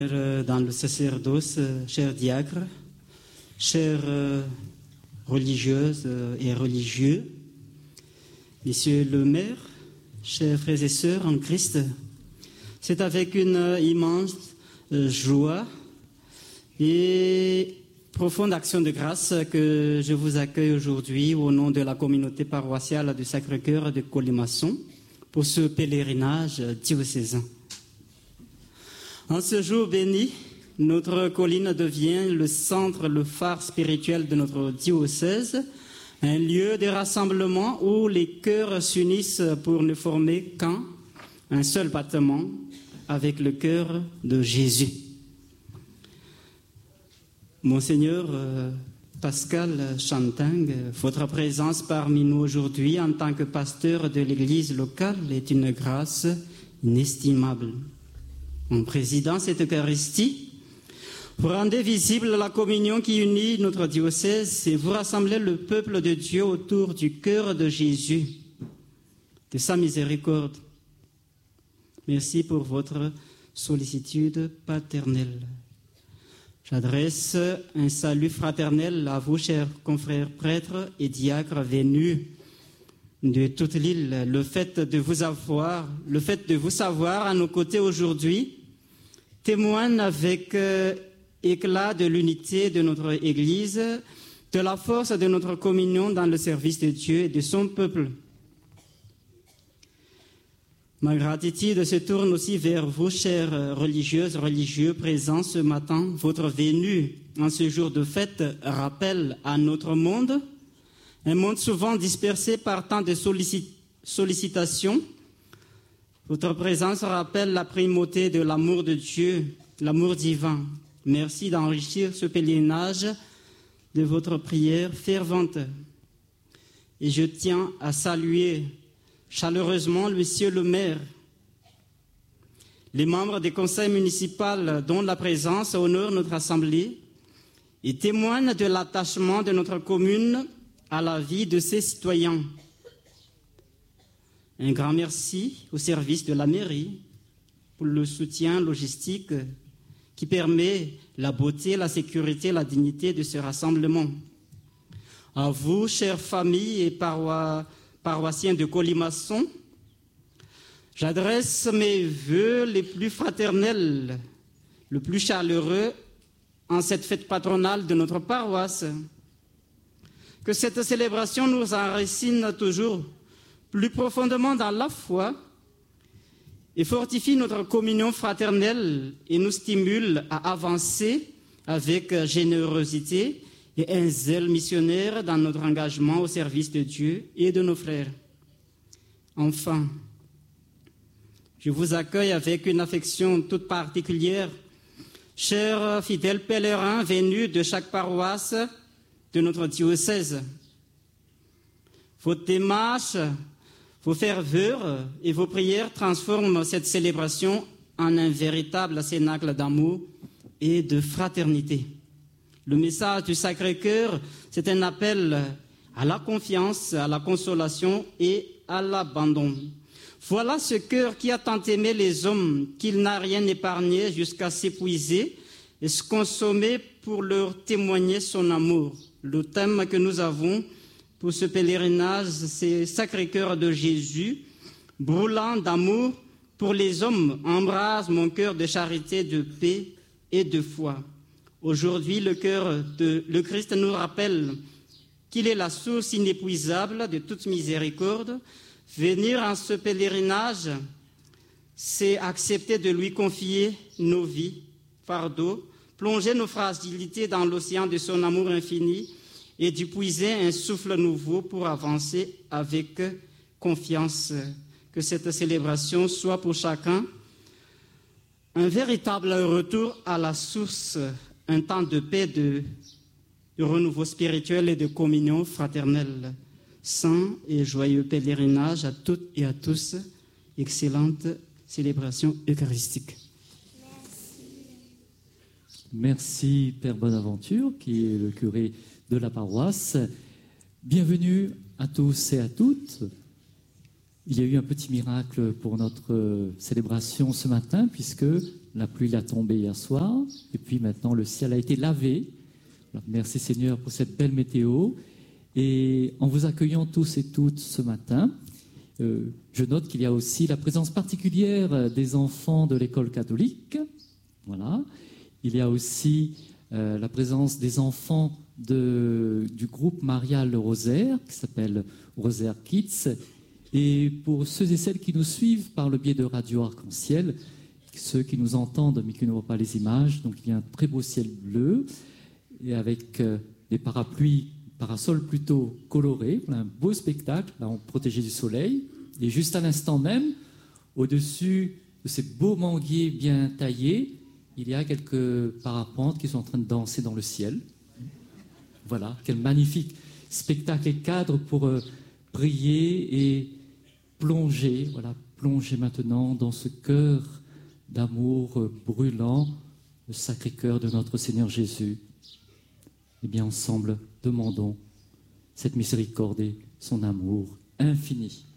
Dans le sacerdoce, chers diacres, chères religieuses et religieux, Monsieur le maire, chers frères et sœurs en Christ, c'est avec une immense joie et profonde action de grâce que je vous accueille aujourd'hui au nom de la communauté paroissiale du Sacré-Cœur de Colimaçon pour ce pèlerinage diocésain. En ce jour béni, notre colline devient le centre, le phare spirituel de notre diocèse, un lieu de rassemblement où les cœurs s'unissent pour ne former qu'un seul battement avec le cœur de Jésus. Monseigneur Pascal Chantang, votre présence parmi nous aujourd'hui en tant que pasteur de l'église locale est une grâce inestimable. En présidant cette Eucharistie, vous rendez visible la communion qui unit notre diocèse et vous rassemblez le peuple de Dieu autour du cœur de Jésus, de sa miséricorde. Merci pour votre sollicitude paternelle. J'adresse un salut fraternel à vous, chers confrères prêtres et diacres venus de toute l'île. Le fait de vous savoir à nos côtés aujourd'hui témoigne avec éclat de l'unité de notre Église, de la force de notre communion dans le service de Dieu et de son peuple. Ma gratitude se tourne aussi vers vous, chères religieuses, religieux présents ce matin. Votre venue en ce jour de fête rappelle à notre monde, un monde souvent dispersé par tant de sollicitations. Votre présence rappelle la primauté de l'amour de Dieu, l'amour divin. Merci d'enrichir ce pèlerinage de votre prière fervente. Et je tiens à saluer chaleureusement Monsieur le maire, les membres du conseil municipal dont la présence honore notre assemblée et témoigne de l'attachement de notre commune à la vie de ses citoyens. Un grand merci au service de la mairie pour le soutien logistique qui permet la beauté, la sécurité, la dignité de ce rassemblement. À vous, chères familles et paroissiens de Colimaçon, j'adresse mes vœux les plus fraternels, le plus chaleureux en cette fête patronale de notre paroisse. Que cette célébration nous enracine toujours plus profondément dans la foi et fortifie notre communion fraternelle et nous stimule à avancer avec générosité et un zèle missionnaire dans notre engagement au service de Dieu et de nos frères. Enfin, je vous accueille avec une affection toute particulière, chers fidèles pèlerins venus de chaque paroisse de notre diocèse. Vos démarches, vos ferveurs et vos prières transforment cette célébration en un véritable cénacle d'amour et de fraternité. Le message du Sacré-Cœur, c'est un appel à la confiance, à la consolation et à l'abandon. Voilà ce cœur qui a tant aimé les hommes qu'il n'a rien épargné jusqu'à s'épuiser et se consommer pour leur témoigner son amour. Le thème que nous avons pour ce pèlerinage, c'est Sacré-Cœur de Jésus, brûlant d'amour pour les hommes, embrase mon cœur de charité, de paix et de foi. Aujourd'hui, le Christ nous rappelle qu'il est la source inépuisable de toute miséricorde. Venir en ce pèlerinage, c'est accepter de lui confier nos vies, fardeaux, plonger nos fragilités dans l'océan de son amour infini et d'y puiser un souffle nouveau pour avancer avec confiance. Que cette célébration soit pour chacun un véritable retour à la source, un temps de paix, de renouveau spirituel et de communion fraternelle. Saint et joyeux pèlerinage à toutes et à tous. Excellente célébration eucharistique. Merci Père Bonaventure, qui est le curé de la paroisse. Bienvenue à tous et à toutes. Il y a eu un petit miracle pour notre célébration ce matin, puisque La pluie a tombé hier soir, et puis maintenant le ciel a été lavé. Alors, merci Seigneur pour cette belle météo. Et en vous accueillant tous et toutes ce matin, je note qu'il y a aussi la présence particulière des enfants de l'école catholique. Voilà. Il y a aussi la présence des enfants du groupe Maria le Rosaire, qui s'appelle Rosaire Kids. Et pour ceux et celles qui nous suivent par le biais de Radio Arc-en-Ciel, ceux qui nous entendent mais qui ne voient pas les images, donc il y a un très beau ciel bleu et avec des parasols plutôt colorés, un beau spectacle, là, protégé du soleil. Et juste à l'instant même, au-dessus de ces beaux manguiers bien taillés, il y a quelques parapentes qui sont en train de danser dans le ciel. Voilà, quel magnifique spectacle et cadre pour prier et plonger maintenant dans ce cœur d'amour brûlant, le Sacré-Cœur de notre Seigneur Jésus. Eh bien, ensemble, demandons cette miséricorde et son amour infini.